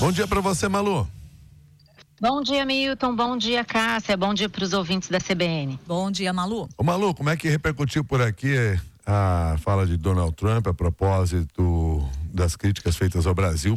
Bom dia para você, Malu. Bom dia, Milton. Bom dia, Cássia. Bom dia para os ouvintes da CBN. Bom dia, Malu. Ô, Malu, como é que repercutiu por aqui a fala de Donald Trump a propósito das críticas feitas ao Brasil